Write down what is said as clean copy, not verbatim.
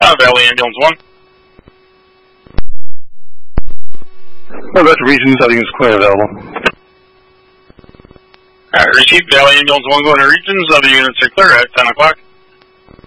Valley Ambulance 1. Well, that's Regions. I think it's quite available. Received Valley Ambulance 1 going to Regions. Other units are clear at 10 o'clock.